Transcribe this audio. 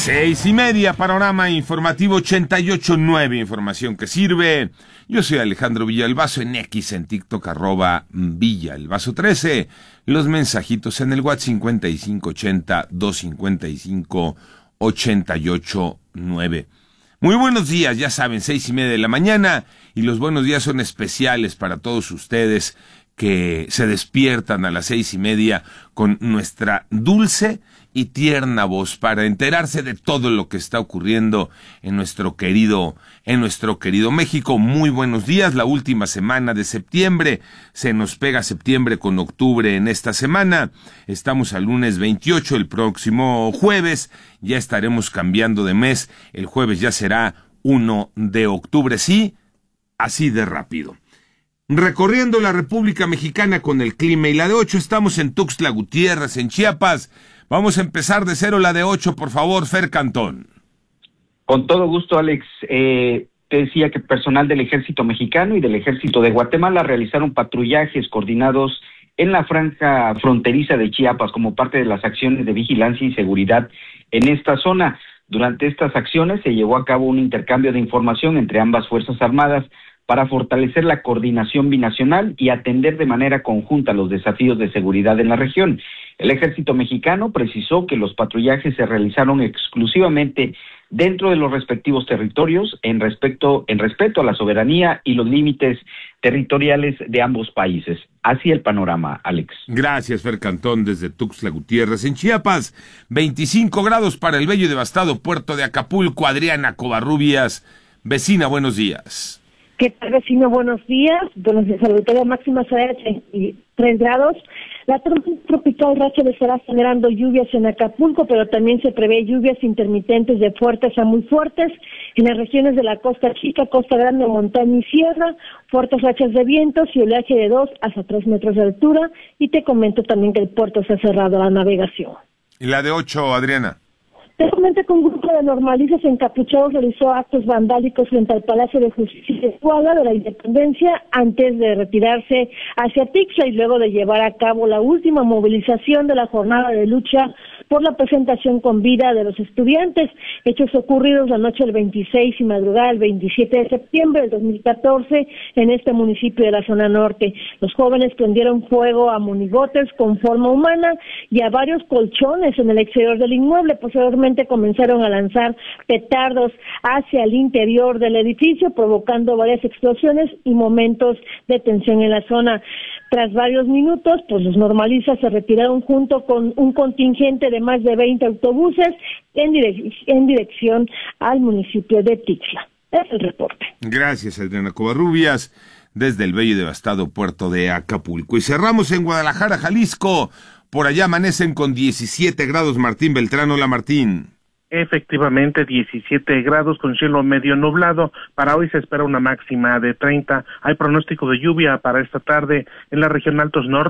6:30, panorama informativo 88.9, información que sirve. Yo soy Alejandro Villalbazo, en X, en TikTok, @Villalbazo13. Los mensajitos en el WhatsApp 5580-255-88.9. Muy buenos días, ya saben, 6:30 de la mañana, y los buenos días son especiales para todos ustedes que se despiertan a las 6:30 con nuestra dulce y tierna voz para enterarse de todo lo que está ocurriendo en nuestro querido México. Muy buenos días, la última semana de septiembre, se nos pega septiembre con octubre en esta semana. Estamos al lunes 28, el próximo jueves ya estaremos cambiando de mes, el jueves ya será 1 de octubre, sí, así de rápido. Recorriendo la República Mexicana con el clima y la de 8, estamos en Tuxtla Gutiérrez, en Chiapas. Vamos a empezar de 0 la de 8, por favor, Fer Cantón. Con todo gusto, Alex. Te decía que personal del Ejército Mexicano y del Ejército de Guatemala realizaron patrullajes coordinados en la franja fronteriza de Chiapas como parte de las acciones de vigilancia y seguridad en esta zona. Durante estas acciones se llevó a cabo un intercambio de información entre ambas Fuerzas Armadas para fortalecer la coordinación binacional y atender de manera conjunta los desafíos de seguridad en la región. El Ejército Mexicano precisó que los patrullajes se realizaron exclusivamente dentro de los respectivos territorios en respeto a la soberanía y los límites territoriales de ambos países. Así el panorama, Alex. Gracias, Fer Cantón, desde Tuxtla Gutiérrez, en Chiapas. 25 grados para el bello y devastado puerto de Acapulco. Adriana Covarrubias, vecina, buenos días. ¿Qué tal, vecino? Buenos días. Buenos días, saludatoria máxima será de 3 grados. La tormenta tropical Rachel estará generando lluvias en Acapulco, pero también se prevé lluvias intermitentes de fuertes a muy fuertes en las regiones de la Costa Chica, Costa Grande, Montaña y Sierra, fuertes rachas de vientos y oleaje de 2 hasta 3 metros de altura. Y te comento también que el puerto se ha cerrado a la navegación. ¿Y la de 8, Adriana? Te comento que un grupo de normalistas encapuchados realizó actos vandálicos frente al Palacio de Justicia de Puebla de la Independencia antes de retirarse hacia Tixla y luego de llevar a cabo la última movilización de la jornada de lucha por la presentación con vida de los estudiantes, hechos ocurridos la noche del 26 y madrugada del 27 de septiembre del 2014 en este municipio de la zona norte. Los jóvenes prendieron fuego a monigotes con forma humana y a varios colchones en el exterior del inmueble. Posteriormente comenzaron a lanzar petardos hacia el interior del edificio, provocando varias explosiones y momentos de tensión en la zona. Tras varios minutos, pues los normalistas se retiraron junto con un contingente de más de 20 autobuses en dirección al municipio de Tixla. Es el reporte. Gracias, Adriana Covarrubias, desde el bello y devastado puerto de Acapulco. Y cerramos en Guadalajara, Jalisco. Por allá amanecen con 17 grados, Martín Beltrán. Hola, Martín. Efectivamente, 17 grados con cielo medio nublado. Para hoy se espera una máxima de 30. Hay pronóstico de lluvia para esta tarde en la región Altos Norte.